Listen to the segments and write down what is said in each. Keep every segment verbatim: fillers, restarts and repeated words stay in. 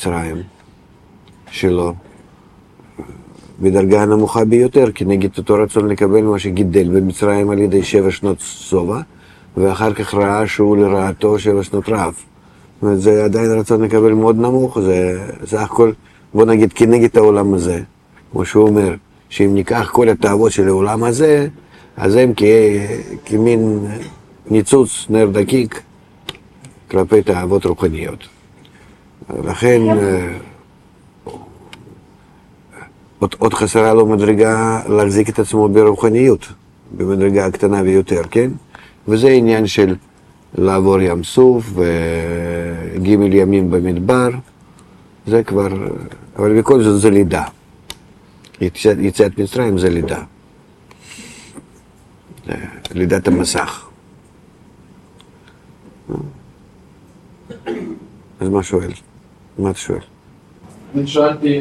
במצרים שלו, בדרגה הנמוכה ביותר, כנגד אותו רצון לקבל מה שגידל במצרים על ידי שבע שנות שובע, ואחר כך ראה שהוא לרעתו שבע שנות רעב. זאת אומרת, זה עדיין רצון לקבל מאוד נמוך, זה סך הכל, בוא נגיד, כנגד העולם הזה, כמו שהוא אומר, שאם ניקח כל התאוות של העולם הזה, אז הם כ... כמין ניצוץ נר דקיק כלפי תאוות רוחניות. לכן, עוד, עוד חסרה לו מדרגה להחזיק את עצמו ברוחניות, במדרגה הקטנה ביותר, כן? וזה עניין של לעבור ים סוף וגימל ימים במדבר, זה כבר, אבל בכל זאת זה לידה. יציאת, יציאת מצרים זה לידה. לידת המסך. אז מה שואל? מה אתה שואל? אני שאלתי,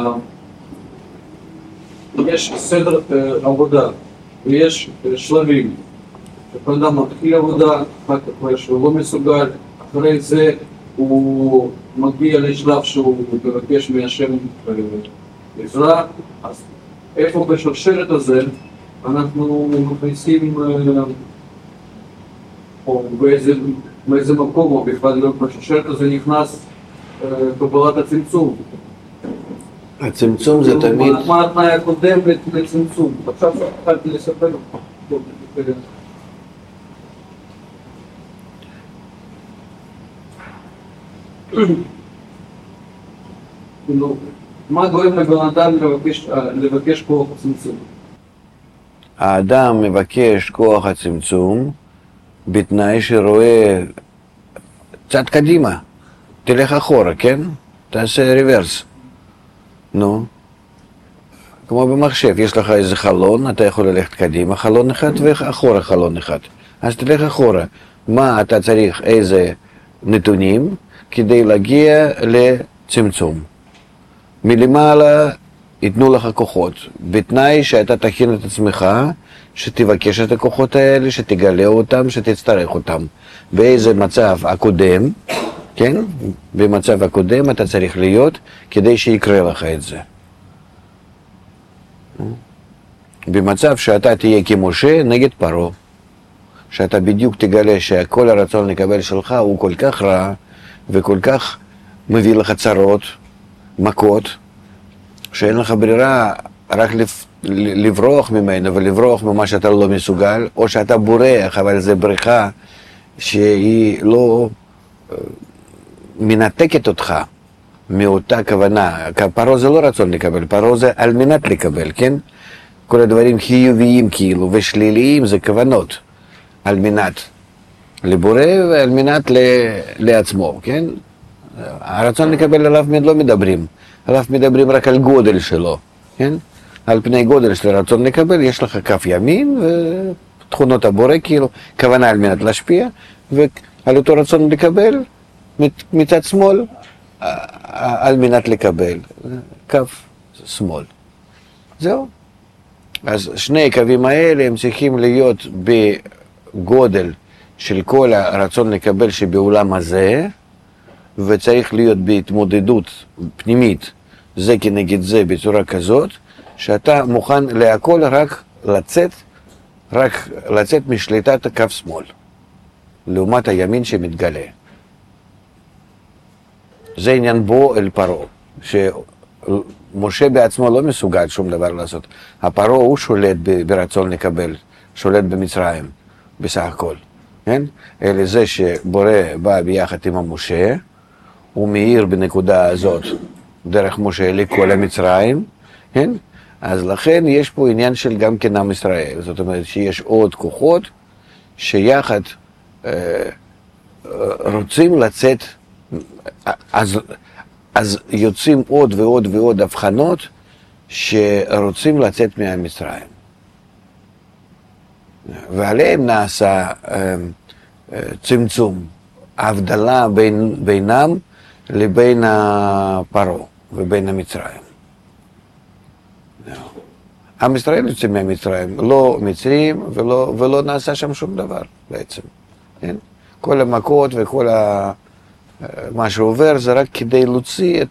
יש סדר עבודה ויש שלבים. בן אדם מתחיל עבודה, אחר כך הוא לא מסוגל, אחרי זה הוא מגיע לשלב שהוא מבקש מהשם עזרה, אז איפה בשרשרת הזה אנחנו מכניסים, או באיזה, באיזה מקום, או בכלל בשרשרת הזה נכנס קבלת הצמצום. הצמצום זה תמיד... מה התנאי הקודם לצמצום? עכשיו התחלתי לספר לך. מה גורם לבן אדם לבקש כוח הצמצום? האדם מבקש כוח הצמצום בתנאי שרואה צד קדימה, תלך אחורה, כן? תעשה ריברס. נו, כמו במחשב, יש לך איזה חלון, אתה יכול ללכת קדימה חלון אחד ואחורה חלון אחד. אז תלך אחורה. מה אתה צריך, איזה נתונים, כדי להגיע לצמצום. מלמעלה ייתנו לך כוחות, בתנאי שאתה תכין את עצמך, שתבקש את הכוחות האלה, שתגלה אותם, שתצטרך אותם. באיזה מצב הקודם, כן? במצב הקודם אתה צריך להיות, כדי שיקרה לך את זה. במצב שאתה תהיה כמשה נגד פרעה, שאתה בדיוק תגלה שכל הרצון לקבל שלך הוא כל כך רע, וכל כך מביא לך צרות, מכות, שאין לך ברירה רק לברוח ממנו ולברוח ממה שאתה לא מסוגל, או שאתה בורח, אבל זה בריחה שהיא לא מנתקת אותך מאותה כוונה. פרעה זה לא רצון לקבל, פרעה זה על מנת לקבל, כן? כל הדברים חיוביים כאילו ושליליים זה כוונות, על מנת לבורא ועל מנת ל... לעצמו, כן? הרצון לקבל עליו לא מדברים, עליו מדברים רק על גודל שלו, כן? על פני גודל של הרצון לקבל, יש לך כף ימין ותכונות הבורא, כאילו, כוונה על מנת להשפיע, ועל אותו רצון לקבל, מצד שמאל, על מנת לקבל, כף שמאל. זהו. אז שני הקווים האלה הם צריכים להיות בגודל של כל הרצון לקבל שבעולם הזה, וצריך להיות בהתמודדות פנימית, זה כנגד זה בצורה כזאת, שאתה מוכן להכל רק לצאת, רק לצאת משליטת הקו שמאל, לעומת הימין שמתגלה. זה עניין בו אל פרעה, שמשה בעצמו לא מסוגל שום דבר לעשות. הפרעה הוא שולט ברצון לקבל, שולט במצרים, בסך הכל. כן? אלא זה שבורא בא ביחד עם המשה, הוא מאיר בנקודה הזאת, דרך משה לכל המצרים, כן? אז לכן יש פה עניין של גם כן עם ישראל, זאת אומרת שיש עוד כוחות שיחד אה, רוצים לצאת, אז, אז יוצאים עוד ועוד ועוד הבחנות שרוצים לצאת מהמצרים. ועליהם נעשה אה, אה, צמצום, ההבדלה בין, בינם לבין הפרעה ובין המצרים. עם ישראל יוצא מהמצרים, לא מצרים ולא, ולא נעשה שם שום דבר בעצם. כן? כל המכות וכל ה... מה שעובר זה רק כדי להוציא את